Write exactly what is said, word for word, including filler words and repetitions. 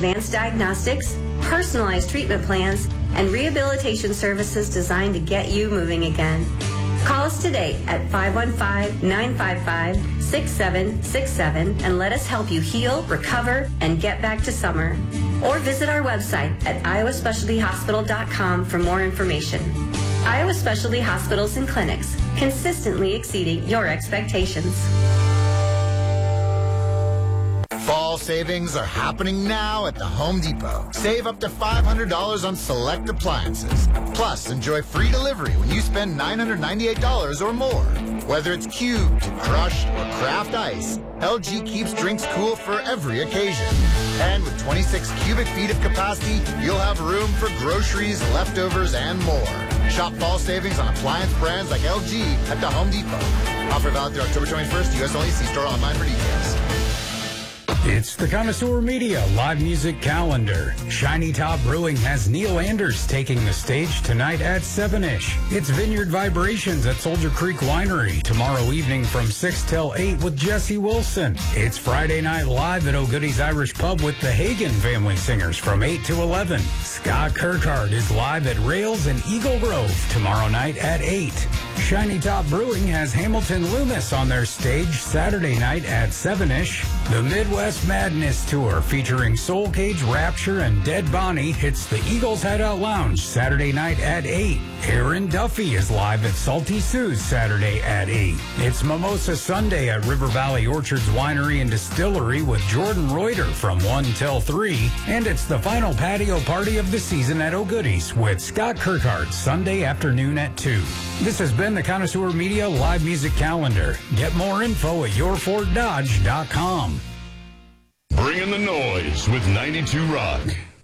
advanced diagnostics, personalized treatment plans, and rehabilitation services designed to get you moving again. Call us today at five one five, nine five five, six seven six seven and let us help you heal, recover, and get back to summer. Or visit our website at iowa specialty hospital dot com for more information. Iowa Specialty Hospitals and Clinics, consistently exceeding your expectations. Fall savings are happening now at the Home Depot. Save up to five hundred dollars on select appliances. Plus, enjoy free delivery when you spend nine hundred ninety-eight dollars or more. Whether it's cubed, crushed, or craft ice, L G keeps drinks cool for every occasion. And with twenty-six cubic feet of capacity, you'll have room for groceries, leftovers, and more. Shop fall savings on appliance brands like L G at the Home Depot. Offer valid through October twenty-first. U S only. See store online for details. It's the Connoisseur Media live music calendar. Shiny Top Brewing has Neil Anders taking the stage tonight at seven-ish. It's Vineyard Vibrations at Soldier Creek Winery tomorrow evening from six till eight with Jesse Wilson. It's Friday Night Live at O'Goody's Irish Pub with the Hagen Family Singers from eight to eleven. Scott Kirkard is live at Rails in Eagle Grove tomorrow night at eight. Shiny Top Brewing has Hamilton Loomis on their stage Saturday night at seven-ish. The Midwest Madness Tour featuring Soul Cage, Rapture, and Dead Bonnie hits the Eagles Hideout Lounge Saturday night at eight. Aaron Duffy is live at Salty Sue's Saturday at eight. It's Mimosa Sunday at River Valley Orchards Winery and Distillery with Jordan Reuter from one till three. And it's the final patio party of the season at O'Goody's with Scott Kirkard Sunday afternoon at two. This has been the Connoisseur Media live music calendar. Get more info at your ford dodge dot com. Bring in the noise with ninety-two Rock.